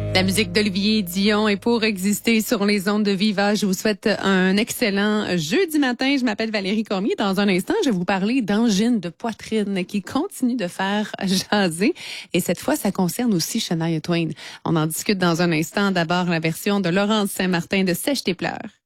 La musique d'Olivier Dion est pour exister sur les ondes de Viva. Je vous souhaite un excellent jeudi matin. Je m'appelle Valérie Cormier. Dans un instant, je vais vous parler d'angine de poitrine qui continue de faire jaser. Et cette fois, ça concerne aussi Shania Twain. On en discute dans un instant. D'abord, la version de Laurence Saint-Martin de Sèche tes pleurs.